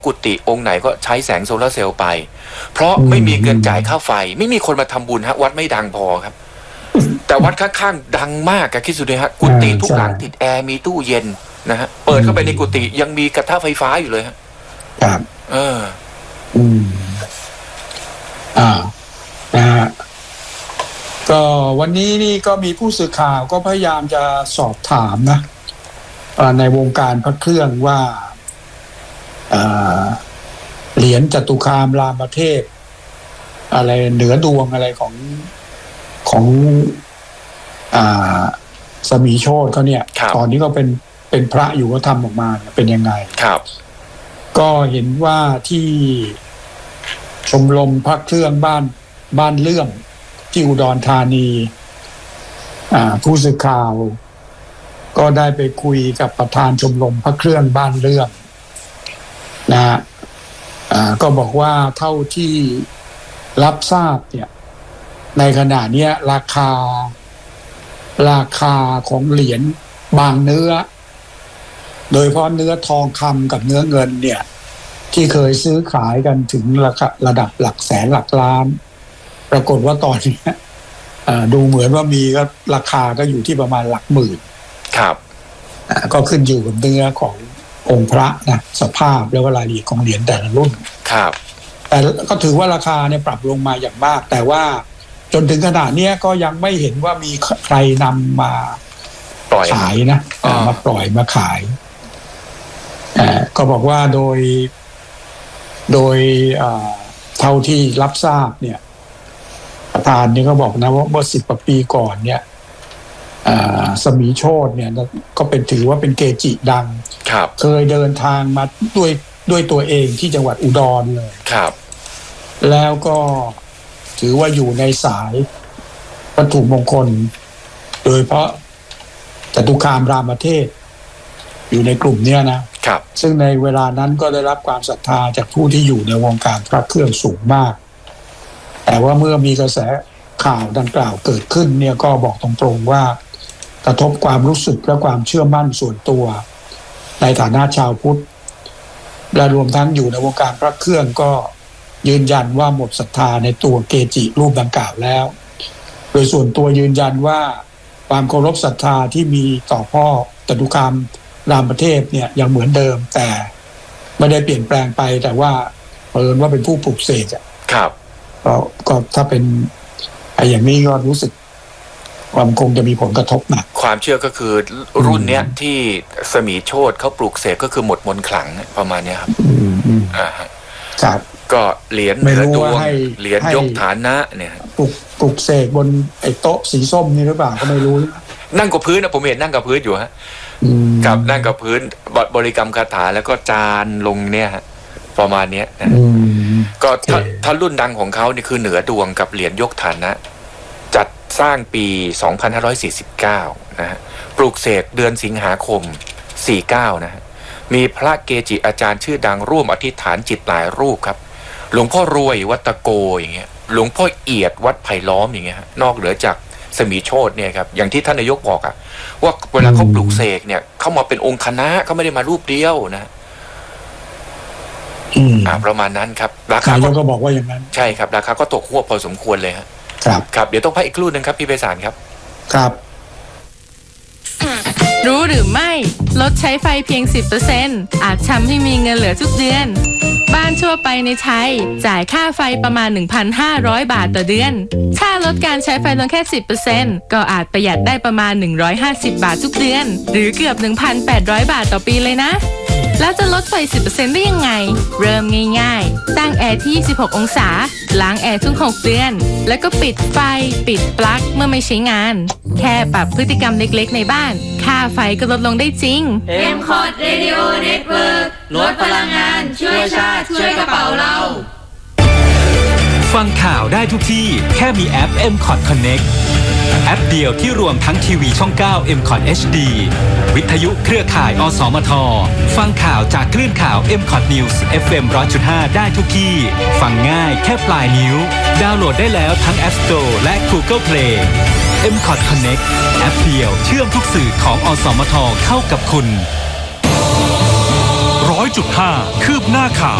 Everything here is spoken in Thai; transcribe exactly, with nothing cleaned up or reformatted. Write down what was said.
กุฏิองค์ไหนก็ใช้แสงโซลาร์เซลล์ไปเพราะไม่มีเงินจ่ายค่าไฟไม่มีคนมาทำบุญฮะวัดไม่ดังพอครับแต่วัดข้างๆดังมากอะคิดดูดิฮะกุฏิทุกหลังติดแอร์มีตู้เย็นนะฮะเปิดเข้าไปในกุฏิยังมีกระทะไฟฟ้าอยู่เลยฮะครับเอออืมอ่านะฮะก็วันนี้นี่ก็มีผู้สื่อข่าวก็พยายามจะสอบถามนะในวงการพระเครื่องว่าเหรียญจตุคามรามเทพอะไรเหนือดวงอะไรของของอ่าสมีโชติเขาเนี่ยตอนนี้ก็เป็นเป็นพระอยู่ก็ทำออกมาเป็นยังไงครับก็เห็นว่าที่ชมรมพระเครื่องบ้านบ้านเลื่อมที่อุดรธานีอ่าผู้สื่อข่าวก็ได้ไปคุยกับประธานชมรมพระเครื่องบ้านเลื่อมนะฮะอ่าก็บอกว่าเท่าที่รับทราบเนี่ยในขณะนี้ราคาราคาของเหรียญบางเนื้อโดยเฉพาะเนื้อทองคำกับเนื้อเงินเนี่ยที่เคยซื้อขายกันถึงราคาระดับหลักแสนหลักล้านปรากฏว่าตอนนี้ดูเหมือนว่ามีก็ราคาก็อยู่ที่ประมาณหลักหมื่นครับก็ขึ้นอยู่กับเนื้อขององค์พระนะสภาพแล้วก็รายละเอียดของเหรียญแต่ละรุ่นครับแต่ก็ถือว่าราคาเนี่ยปรับลงมาอย่างมากแต่ว่าจนถึงขนาดนี้ก็ยังไม่เห็นว่ามีใครนำมาขายนะมาปล่อยมาขายก็บอกว่าโดยโดยเท่าที่รับทราบเนี่ยประธานนี่ก็บอกนะว่าเมื่อสิบกว่าปีก่อนเนี่ยสมีโชติเนี่ยก็เป็นถือว่าเป็นเกจิดังเคยเดินทางมาด้วยด้วยตัวเองที่จังหวัดอุดรเลยครับแล้วก็ถือว่าอยู่ในสายวัตถุมงคลโดยเพราะจตุคามรามเทพอยู่ในกลุ่มเนี้ยนะครับซึ่งในเวลานั้นก็ได้รับความศรัทธาจากผู้ที่อยู่ในวงการพระเครื่องสูงมากแต่ว่าเมื่อมีกระแสข่าวดังกล่าวเกิดขึ้นเนี่ยก็บอกตรงๆว่ากระทบความรู้สึกและความเชื่อมั่นส่วนตัวในฐานะชาวพุทธและรวมทั้งอยู่ในวงการพระเครื่องก็ยืนยันว่าหมดศรัทธาในตัวเกจิรูปดังกล่าวแล้วโดยส่วนตัวยืนยันว่าความเคารพศรัทธาที่มีต่อพ่อจตุคามรามเทพเนี่ยยังเหมือนเดิมแต่ไม่ได้เปลี่ยนแปลงไปแต่ว่าเผอิญว่าเป็นผู้ปลุกเสกอ่ะครับก็ก็ถ้าเป็นไอ้อย่างนี้ก็รู้สึกความคงจะมีผลกระทบหนักความเชื่อก็คือรุ่นเนี้ยที่สมีโชติเขาปลูกเสกก็คือหมดมนต์ขลังประมาณนี้ครับอ่าครับก็เหรียญเหนือดวงเหรียญยกฐานะเนี่ยปลุกปลุกเสกบนไอ้โต๊ะสีส้มนี่หรือเปล่าก็ไม่รู้นั่งกับพื้นนะผมเห็นนั่งกับพื้นอยู่ฮะกับนั่งกับพื้นบริกรรมคาถาแล้วก็จานลงเนี่ยฮะประมาณนี้นะก็ถ้าถ้ารุ่นดังของเขานี่คือเหนือดวงกับเหรียญยกฐานะจัดสร้างปีสองพันห้าร้อยสี่สิบเก้านะฮะปลูกเสกเดือนสิงหาคมสี่สิบเก้านะฮะมีพระเกจิอาจารย์ชื่อดังร่วมอธิษฐานจิตหลายรูปครับหลวงพ่อรวยวัดตะโกอย่างเงี้ยหลวงพ่อเอียดวัดไผ่ล้อมอย่างเงี้ยนอกเหนือจากสมีโชติเนี่ยครับอย่างที่ท่านนายกบอกอะว่าเวลาเขาปลูกเสกเนี่ยเข้ามาเป็นองค์คณะเขาไม่ได้มารูปเดียวนะอ่าประมาณนั้นครับราคาก็บอกว่าอย่างนั้นใช่ครับราคาก็ตกหัวพอสมควรเลยฮะครับครับเดี๋ยวต้องพักอีกครู่นึงครับพี่ไพศาลครับครับรู้หรือไม่ลดใช้ไฟเพียง สิบเปอร์เซ็นต์ อาจทำให้มีเงินเหลือทุกเดือนบ้านทั่วไปในไทยจ่ายค่าไฟประมาณ หนึ่งพันห้าร้อย บาทต่อเดือนถ้าลดการใช้ไฟลงแค่ สิบเปอร์เซ็นต์ ก็อาจประหยัดได้ประมาณหนึ่งร้อยห้าสิบบาททุกเดือนหรือเกือบ หนึ่งพันแปดร้อย บาทต่อปีเลยนะแล้วจะลดไฟ สิบเปอร์เซ็นต์ ได้ยังไงเริ่มง่ายๆตั้งแอร์ที่ยี่สิบหกองศาล้างแอร์ทุกหกเดือนแล้วก็ปิดไฟปิดปลั๊กเมื่อไม่ใช้งานแค่ปรับพฤติกรรมเล็กๆในบ้านค่าไฟก็ลดลงได้จริงเอ็ม คอร์ด Radio Network ลดพลังงานช่วยชาติช่วยกระเป๋าเราฟังข่าวได้ทุกที่แค่มีแอป เอ็ม คอร์ด Connect แอปเดียวที่รวมทั้งทีวีช่องเก้า เอ็ม คอร์ด เอช ดี วิทยุเครือข่ายอสมทฟังข่าวจากคลื่นข่าว เอ็ม คอร์ด News เอฟ เอ็ม หนึ่งร้อยจุดห้า ได้ทุกที่ฟังง่ายแค่ปลายนิ้วดาวน์โหลดได้แล้วทั้ง App Store และ Google Play เอ็ม คอร์ด Connect แอปเดียวเชื่อมทุกสื่อของอสมทเข้ากับคุณร้อยอยจุดห้า คืบหน้าข่าว